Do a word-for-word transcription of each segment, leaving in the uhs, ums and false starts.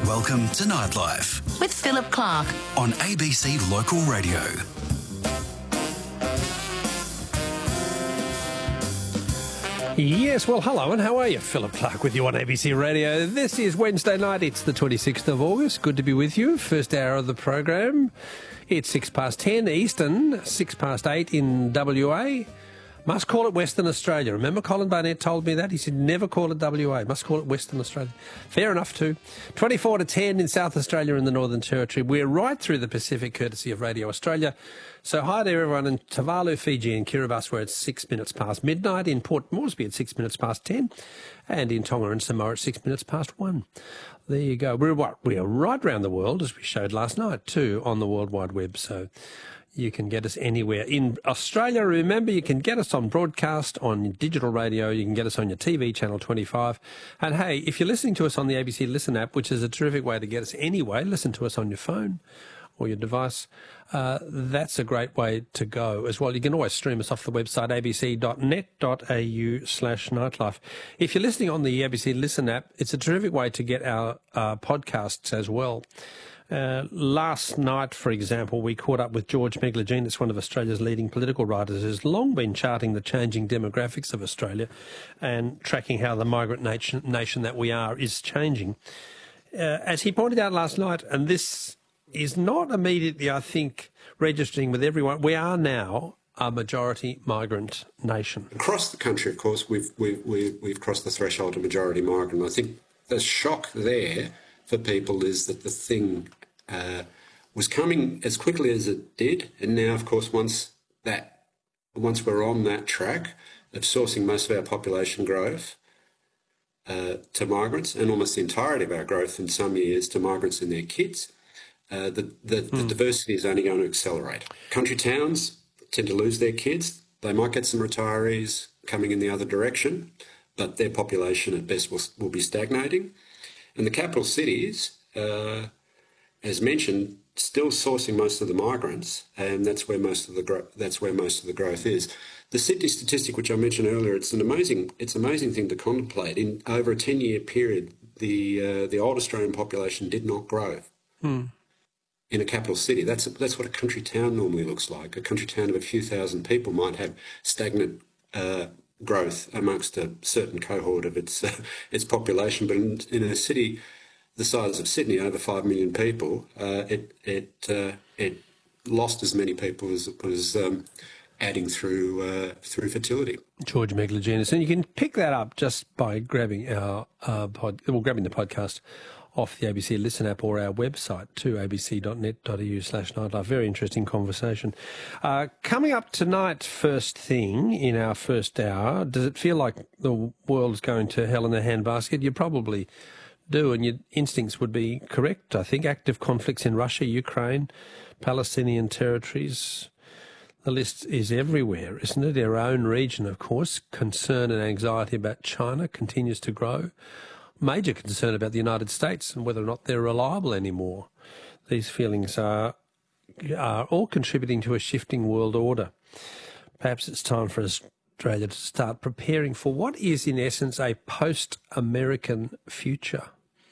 Welcome to Nightlife with Philip Clark on A B C Local Radio. Yes, well, hello, and how are you? Philip Clark with you on A B C Radio. This is Wednesday night. It's the twenty-sixth of August. Good to be with you. First hour of the program. It's six past ten Eastern, six past eight in W A. Must call it Western Australia. Remember Colin Barnett told me that? He said never call it W A. Must call it Western Australia. Fair enough too. twenty-four to ten in South Australia and the Northern Territory. We're right through the Pacific, courtesy of Radio Australia. So hi there everyone in Tuvalu, Fiji and Kiribati, where it's six minutes past midnight. In Port Moresby at six minutes past ten. And in Tonga and Samoa at six minutes past one. There you go. We're, we're right around the world, as we showed last night too, on the World Wide Web. So you can get us anywhere. In Australia, remember, you can get us on broadcast, on digital radio, you can get us on your T V, Channel twenty-five. And hey, if you're listening to us on the A B C Listen app, which is a terrific way to get us anyway, listen to us on your phone or your device, uh, that's a great way to go as well. You can always stream us off the website, abc.net.au slash nightlife. If you're listening on the A B C Listen app, it's a terrific way to get our uh, podcasts as well. Uh, last night, for example, we caught up with George Meglajenis, one of Australia's leading political writers, who's long been charting the changing demographics of Australia and tracking how the migrant nation, nation that we are is changing. Uh, as he pointed out last night, and this is not immediately, I think, registering with everyone, we are now a majority migrant nation. Across the country, of course, we've, we've, we've, we've crossed the threshold of majority migrant. I think the shock there for people is that the thing uh, was coming as quickly as it did, and now, of course, once that once we're on that track of sourcing most of our population growth uh, to migrants, and almost the entirety of our growth in some years to migrants and their kids, uh, the, the, mm. the diversity is only going to accelerate. Country towns tend to lose their kids. They might get some retirees coming in the other direction, but their population at best will, will be stagnating. And the capital cities, uh, as mentioned, still sourcing most of the migrants, and that's where most of the gro- that's where most of the growth is. The Sydney statistic, which I mentioned earlier, it's an amazing it's an amazing thing to contemplate. In over a ten-year period, the uh, the old Australian population did not grow hmm. in a capital city. That's a, that's what a country town normally looks like. A country town of a few thousand people might have stagnant Uh, growth amongst a certain cohort of its uh, its population, but in, in a city the size of Sydney, over five million people, uh, it it uh, it lost as many people as it was um, adding through uh, through fertility. George Meglajenis, and you can pick that up just by grabbing our uh, pod, well, grabbing the podcast off the A B C Listen app or our website to abc.net.au slash nightlife. Very interesting conversation. Uh, coming up tonight, first thing in our first hour, does it feel like the world's going to hell in a handbasket? You probably do, and your instincts would be correct, I think. Active conflicts in Russia, Ukraine, Palestinian territories. The list is everywhere, isn't it? Our own region, of course. Concern and anxiety about China continues to grow. Major concern about the United States and whether or not they're reliable anymore. These feelings are are all contributing to a shifting world order. Perhaps it's time for Australia to start preparing for what is, in essence, a post-American future.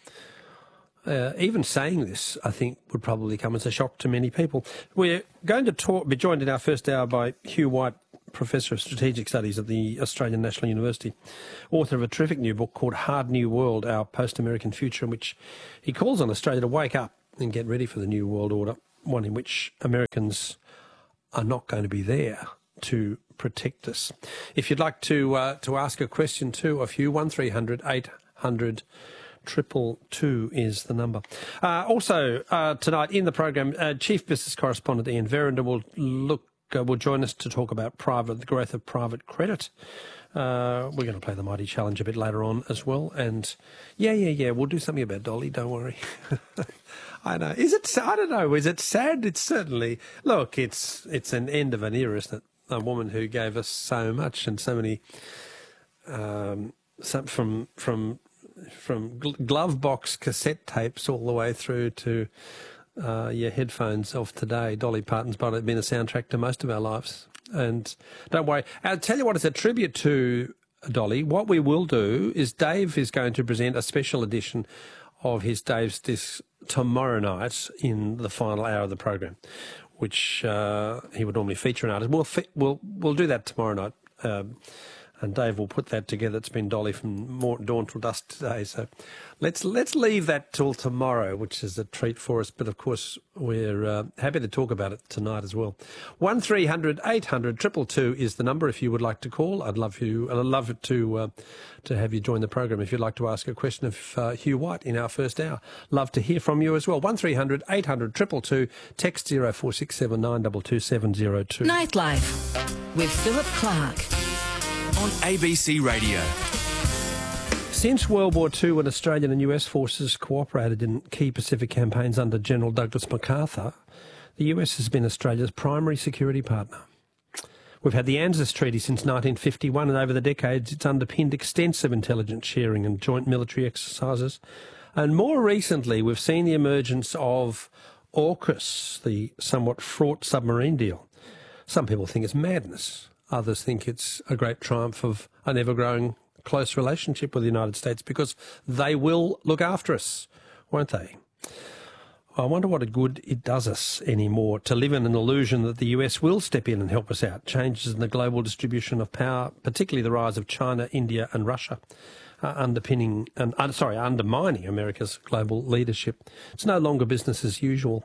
Uh, even saying this, I think, would probably come as a shock to many people. We're going to talk, be joined in our first hour by Hugh White, Professor of Strategic Studies at the Australian National University, author of a terrific new book called Hard New World, Our Post-American Future, in which he calls on Australia to wake up and get ready for the new world order, one in which Americans are not going to be there to protect us. If you'd like to uh, to ask a question too of Hugh, one three hundred eight hundred triple two is the number. Uh, also, uh, tonight in the program, uh, Chief Business Correspondent Ian Verrinder will look uh, will join us to talk about private the growth of private credit. Uh, we're going to play the Mighty Challenge a bit later on as well. And yeah, yeah, yeah, we'll do something about Dolly, don't worry. I know. Is it, I don't know, is it sad? It's certainly, look, it's it's an end of an era, isn't it? A woman who gave us so much and so many, um, some, from, from, from glove box cassette tapes all the way through to uh, your headphones of today. Dolly Parton's been a soundtrack to most of our lives. And don't worry, I'll tell you what, it's a tribute to Dolly. What we will do is Dave is going to present a special edition of his Dave's Disc tomorrow night in the final hour of the program, which uh, he would normally feature an artist. We'll, fe- we'll, we'll do that tomorrow night. Um, And Dave will put that together. It's been Dolly from more, dawn till dusk today. So let's let's leave that till tomorrow, which is a treat for us. But, of course, we're uh, happy to talk about it tonight as well. one three hundred eight hundred two two two is the number if you would like to call. I'd love you. I'd love it to, uh, to have you join the program if you'd like to ask a question of uh, Hugh White in our first hour. Love to hear from you as well. one three hundred eight hundred two two two. Text zero four six seven nine two two seven zero two. Nightlife with Philip Clark. On A B C Radio. Since World War Two, when Australian and U S forces cooperated in key Pacific campaigns under General Douglas MacArthur, the U S has been Australia's primary security partner. We've had the ANZUS Treaty since nineteen fifty-one, and over the decades it's underpinned extensive intelligence sharing and joint military exercises. And more recently, we've seen the emergence of AUKUS, the somewhat fraught submarine deal. Some people think it's madness. Others think it's a great triumph of an ever-growing close relationship with the United States because they will look after us, won't they? I wonder what good it does us anymore to live in an illusion that the U S will step in and help us out. Changes in the global distribution of power, particularly the rise of China, India and Russia, uh, underpinning and uh, sorry, undermining America's global leadership. It's no longer business as usual.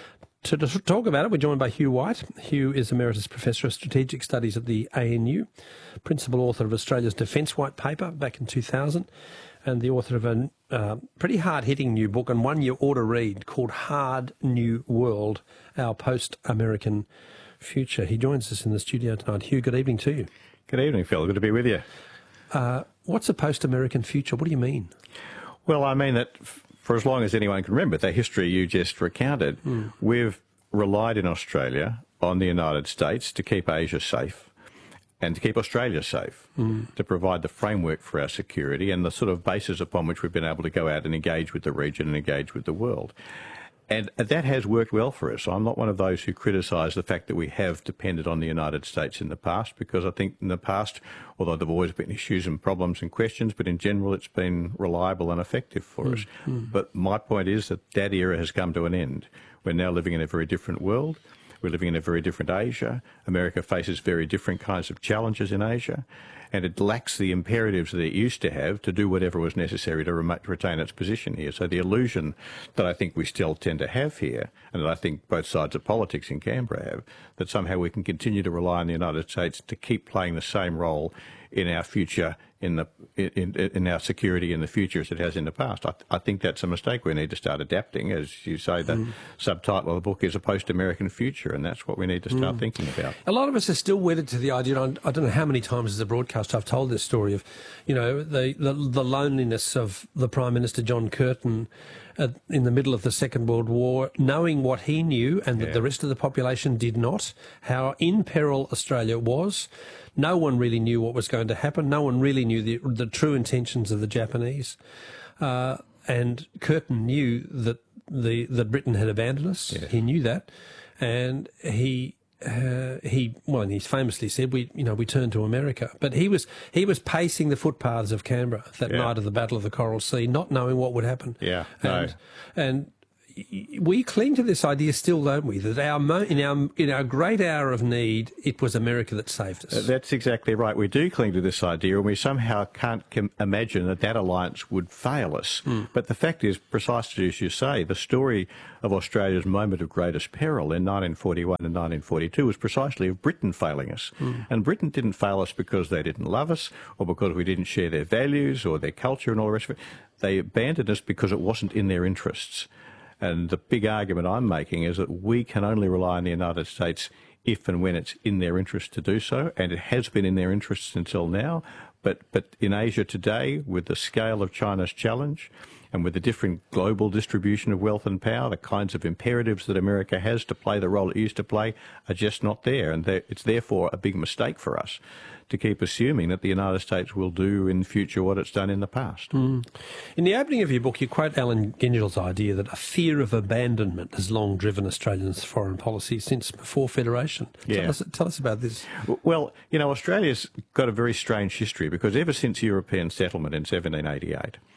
To talk about it, we're joined by Hugh White. Hugh is Emeritus Professor of Strategic Studies at the A N U, principal author of Australia's Defence White Paper back in two thousand, and the author of a uh, pretty hard-hitting new book and one you ought to read called Hard New World, Our Post-American Future. He joins us in the studio tonight. Hugh, good evening to you. Good evening, Phil. Good to be with you. Uh, what's a post-American future? What do you mean? Well, I mean that for as long as anyone can remember, the history you just recounted, mm. we've relied in Australia on the United States to keep Asia safe and to keep Australia safe, mm. to provide the framework for our security and the sort of basis upon which we've been able to go out and engage with the region and engage with the world. And that has worked well for us. I'm not one of those who criticise the fact that we have depended on the United States in the past, because I think in the past, although there have always been issues and problems and questions, but in general it's been reliable and effective for mm, us. Mm. But my point is that that era has come to an end. We're now living in a very different world. We're living in a very different Asia. America faces very different kinds of challenges in Asia, and it lacks the imperatives that it used to have to do whatever was necessary to rem- retain its position here. So the illusion that I think we still tend to have here, and that I think both sides of politics in Canberra have, that somehow we can continue to rely on the United States to keep playing the same role in our future, in the in, in our security in the future as it has in the past. I, I think that's a mistake. We need to start adapting. As you say, the mm. subtitle of the book is A Post-American Future, and that's what we need to start mm. thinking about. A lot of us are still wedded to the idea, I don't know how many times as a broadcast I've told this story of, you know, the, the, the loneliness of the Prime Minister John Curtin at, in the middle of the Second World War, knowing what he knew and that yeah. the rest of the population did not, how in peril Australia was. No one really knew what was going to happen. No one really knew the, the true intentions of the Japanese. Uh, and Curtin knew that the that Britain had abandoned us. Yeah. He knew that. And he uh, he well, and he famously said, "We you know we turned to America." But he was he was pacing the footpaths of Canberra that yeah. night of the Battle of the Coral Sea, not knowing what would happen. Yeah, and, no. and we cling to this idea still, don't we, that our mo- in our in our great hour of need, it was America that saved us. That's exactly right. We do cling to this idea, and we somehow can't com- imagine that that alliance would fail us. Mm. But the fact is, precisely as you say, the story of Australia's moment of greatest peril in nineteen forty-one and nineteen forty-two was precisely of Britain failing us. Mm. And Britain didn't fail us because they didn't love us or because we didn't share their values or their culture and all the rest of it. They abandoned us because it wasn't in their interests. And the big argument I'm making is that we can only rely on the United States if and when it's in their interest to do so, and it has been in their interests until now. But but in Asia today, with the scale of China's challenge and with the different global distribution of wealth and power, the kinds of imperatives that America has to play the role it used to play are just not there. And it's therefore a big mistake for us to keep assuming that the United States will do in future what it's done in the past. Mm. In the opening of your book, you quote Alan Gingell's idea that a fear of abandonment has long driven Australians' foreign policy since before Federation. Yeah. Tell us, tell us about this. Well, you know, Australia's got a very strange history because ever since European settlement in seventeen eighty-eight,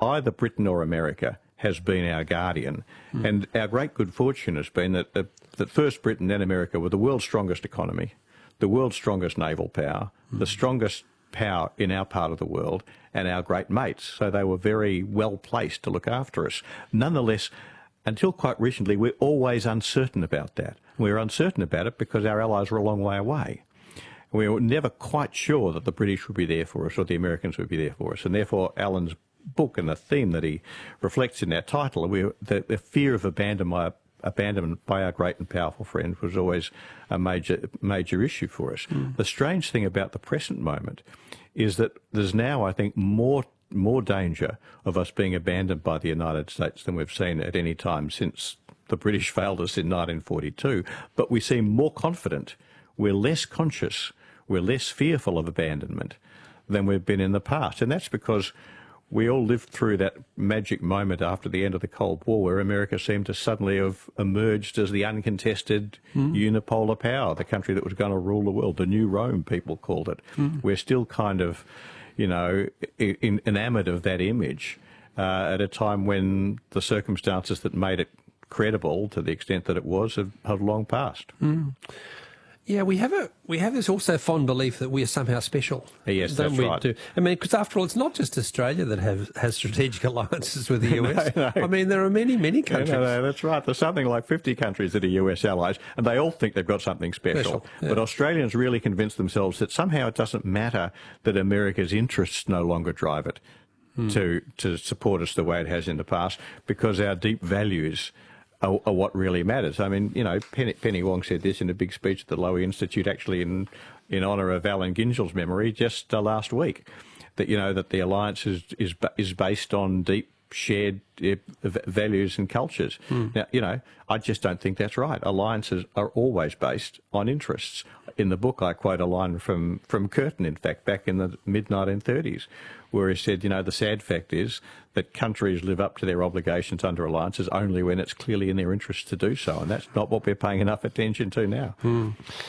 either Britain or America has been our guardian. Mm. And our great good fortune has been that, that, that first Britain, then America, were the world's strongest economy, the world's strongest naval power, mm. the strongest power in our part of the world, and our great mates. So they were very well placed to look after us. Nonetheless, until quite recently, we're always uncertain about that. We're uncertain about it because our allies were a long way away. We were never quite sure that the British would be there for us or the Americans would be there for us. And therefore, Alan's book and the theme that he reflects in that title, we, the, the fear of abandonment, abandonment by our great and powerful friends was always a major, major issue for us. Mm. The strange thing about the present moment is that there's now, I think, more more danger of us being abandoned by the United States than we've seen at any time since the British failed us in nineteen forty-two. But we seem more confident, we're less conscious, we're less fearful of abandonment than we've been in the past. And that's because we all lived through that magic moment after the end of the Cold War where America seemed to suddenly have emerged as the uncontested mm. unipolar power, the country that was going to rule the world, the new Rome, people called it. Mm. We're still kind of, you know, in, enamoured of that image uh, at a time when the circumstances that made it credible to the extent that it was have, have long passed. Mm. Yeah, we have a we have this also fond belief that we are somehow special. Yes, don't that's we? right. Do? I mean, because after all, it's not just Australia that have has strategic alliances with the U S. no, no. I mean, there are many, many countries. No, no, no, that's right. There's something like fifty countries that are U S allies, and they all think they've got something special. special yeah. But Australians really convince themselves that somehow it doesn't matter that America's interests no longer drive it hmm. to to support us the way it has in the past, because our deep values Are, are what really matters. I mean, you know, Penny, Penny Wong said this in a big speech at the Lowy Institute, actually in in honour of Allen Gingel's memory, just uh, last week, that you know that the alliance is is is based on deep shared uh, values and cultures. Mm. Now, you know, I just don't think that's right. Alliances are always based on interests. In the book, I quote a line from from Curtin, in fact, back in the mid nineteen thirties, where he said, you know, the sad fact is that countries live up to their obligations under alliances only when it's clearly in their interest to do so, and that's not what we're paying enough attention to now. Mm.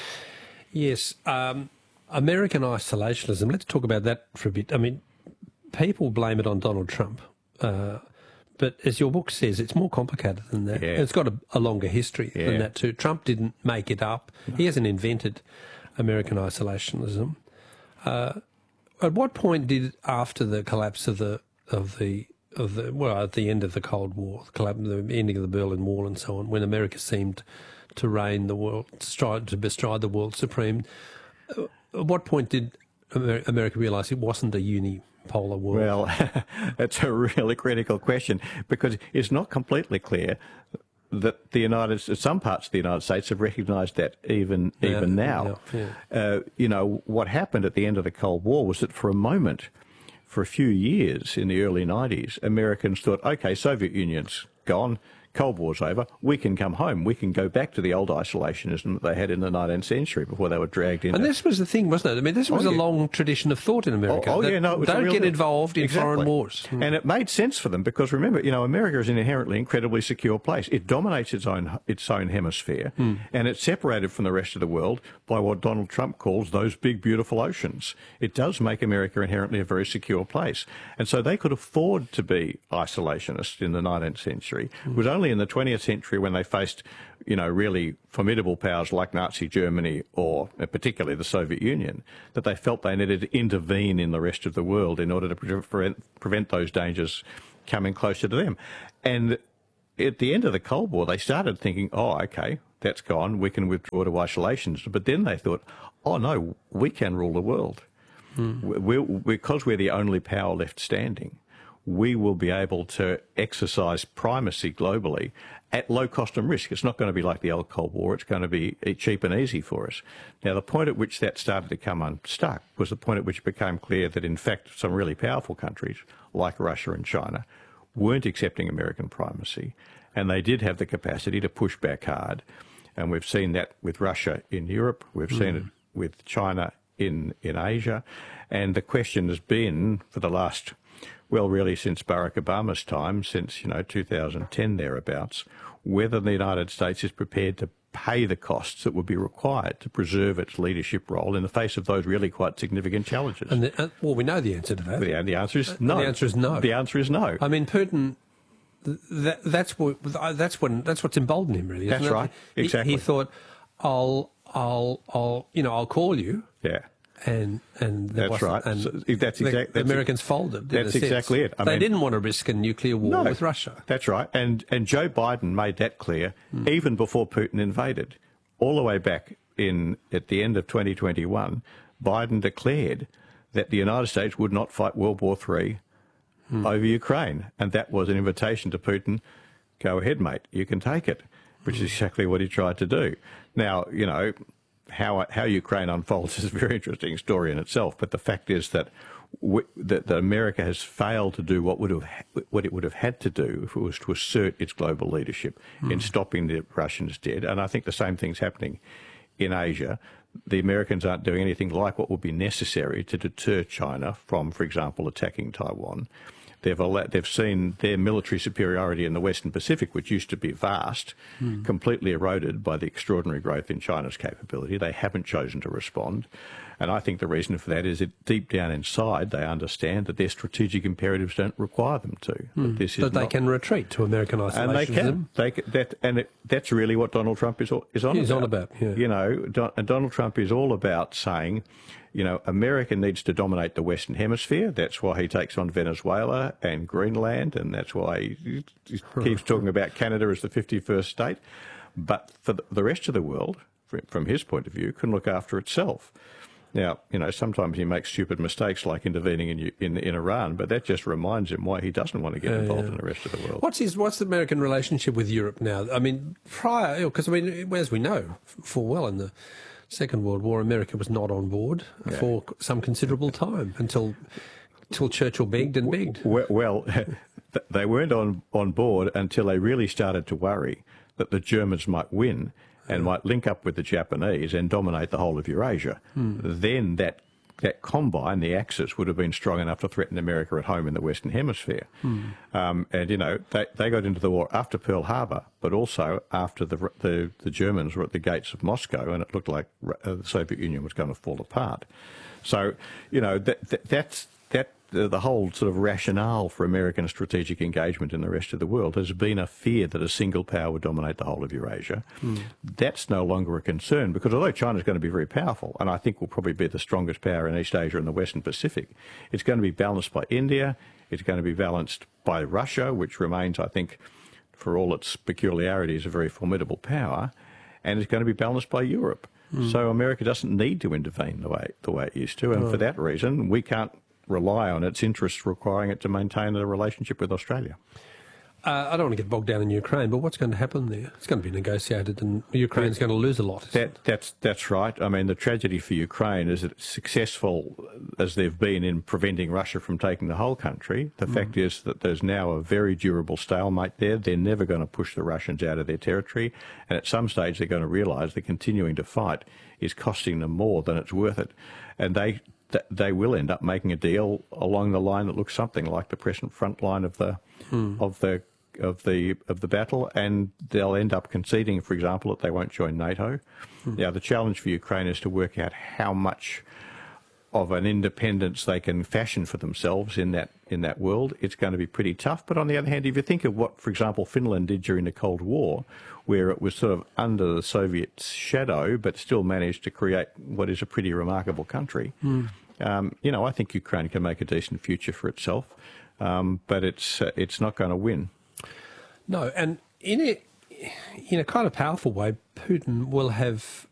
Yes, um, American isolationism, let's talk about that for a bit. I mean, people blame it on Donald Trump, uh, but as your book says, it's more complicated than that. Yeah. It's got a, a longer history yeah. than that too. Trump didn't make it up. No. He hasn't invented American isolationism. Uh, at what point did, after the collapse of the of the of the well, at the end of the Cold War, the, collapse, the ending of the Berlin Wall, and so on, when America seemed to reign the world, stride, to bestride the world supreme, uh, at what point did Amer- America realise it wasn't a unipolar world? Well, that's a really critical question, because it's not completely clear that the United some parts of the United States have recognised that even yeah, even now. Yeah, yeah. Uh, you know, what happened at the end of the Cold War was that for a moment, for a few years in the early nineties, Americans thought, OK, Soviet Union's gone, Cold War's over, we can come home, we can go back to the old isolationism that they had in the nineteenth century before they were dragged in. And this was the thing, wasn't it? I mean, this was oh, a yeah. long tradition of thought in America. Oh, oh yeah, no, it was don't a real get deal. involved in exactly. foreign wars. And it made sense for them because, remember, you know, America is an inherently incredibly secure place. It dominates its own its own hemisphere, mm. and it's separated from the rest of the world by what Donald Trump calls those big, beautiful oceans. It does make America inherently a very secure place. And so they could afford to be isolationist in the nineteenth century. Mm. It was only in the twentieth century when they faced, you know, really formidable powers like Nazi Germany or particularly the Soviet Union, that they felt they needed to intervene in the rest of the world in order to prevent, prevent those dangers coming closer to them. And at the end of the Cold War, they started thinking, oh, OK, that's gone, we can withdraw to isolation. But then they thought, oh, no, we can rule the world. Mm. We're, because we're the only power left standing, we will be able to exercise primacy globally at low cost and risk. It's not going to be like the old Cold War. It's going to be cheap and easy for us. Now, the point at which that started to come unstuck was the point at which it became clear that, in fact, some really powerful countries, like Russia and China, weren't accepting American primacy, and they did have the capacity to push back hard. And we've seen that with Russia in Europe. We've mm. seen it with China in, in Asia. And the question has been, for the last... well, really since Barack Obama's time, since, you know, two thousand ten thereabouts, whether the United States is prepared to pay the costs that would be required to preserve its leadership role in the face of those really quite significant challenges? And the, uh, well, we know the answer to that. The, the answer is no. The answer is no. The answer is no. I mean, Putin. That, that's what. That's when. That's what's emboldened him, really. Isn't That's it? right. He, Exactly. He thought, "I'll, I'll, I'll, you know, I'll call you." Yeah. And and there That's wasn't- right. And So that's the, exact- the that's- Americans folded. in that's a sense. exactly it. I they mean- didn't want to risk a nuclear war with Russia. That's right. And and Joe Biden made that clear mm. even before Putin invaded. All the way back in at the end of twenty twenty-one, Biden declared that the United States would not fight World War Three mm. over Ukraine. And that was an invitation to Putin, go ahead, mate, you can take it, which mm. is exactly what he tried to do. Now, you know, how how Ukraine unfolds is a very interesting story in itself. But the fact is that we, that, that America has failed to do what would have what it would have had to do if it was to assert its global leadership mm. in stopping the Russians dead. And I think the same thing's happening in Asia. The Americans aren't doing anything like what would be necessary to deter China from, for example, attacking Taiwan. They've, allowed, they've seen their military superiority in the Western Pacific, which used to be vast, mm. completely eroded by the extraordinary growth in China's capability. They haven't chosen to respond. And I think the reason for that is that deep down inside, they understand that their strategic imperatives don't require them to. Mm. That this is that they not, can retreat to American isolationism. and they can. They can that, and it, that's really what Donald Trump is, is on He's about. on about, yeah. You know, Don, and Donald Trump is all about saying, you know, America needs to dominate the Western Hemisphere. That's why he takes on Venezuela and Greenland, and that's why he, he keeps talking about Canada as the fifty-first state. But for the rest of the world, from his point of view, can look after itself. Now, you know, sometimes he makes stupid mistakes like intervening in in, in Iran, but that just reminds him why he doesn't want to get involved uh, yeah. in the rest of the world. What's his What's the American relationship with Europe now? I mean, prior, because I mean, as we know full well, in the Second World War, America was not on board yeah. for some considerable time until until Churchill begged and begged. Well, well they weren't on on board until they really started to worry that the Germans might win and might link up with the Japanese and dominate the whole of Eurasia. Hmm. Then that that combine, the Axis, would have been strong enough to threaten America at home in the Western Hemisphere. Hmm. Um, and, you know, they, they got into the war after Pearl Harbor, but also after the, the, the Germans were at the gates of Moscow and it looked like the Soviet Union was going to fall apart. So, you know, that, that that's that the, the whole sort of rationale for American strategic engagement in the rest of the world has been a fear that a single power would dominate the whole of Eurasia. Mm. That's no longer a concern because although China's going to be very powerful, and I think will probably be the strongest power in East Asia and the Western Pacific, it's going to be balanced by India, it's going to be balanced by Russia, which remains, I think, for all its peculiarities, a very formidable power, and it's going to be balanced by Europe. Mm. So America doesn't need to intervene the way the way it used to, and oh. for that reason, we can't rely on its interests requiring it to maintain a relationship with Australia. Uh, I don't want to get bogged down in Ukraine, but what's going to happen there? It's going to be negotiated, and Ukraine's going to lose a lot. That, that's that's right. I mean, the tragedy for Ukraine is that it's successful as they've been in preventing Russia from taking the whole country. The mm. fact is that there's now a very durable stalemate there. They're never going to push the Russians out of their territory, and at some stage they're going to realise that continuing to fight is costing them more than it's worth it, and they. They will end up making a deal along the line that looks something like the present front line of the mm. of the of the of the battle, and they'll end up conceding, for example, that they won't join NATO. Mm. Now, the challenge for Ukraine is to work out how much of an independence they can fashion for themselves in that in that world. It's going to be pretty tough. But on the other hand, if you think of what, for example, Finland did during the Cold War, where it was sort of under the Soviet shadow, but still managed to create what is a pretty remarkable country. Mm. Um, you know, I think Ukraine can make a decent future for itself, um, but it's uh, it's not going to win. No, and in a in a kind of powerful way, Putin will have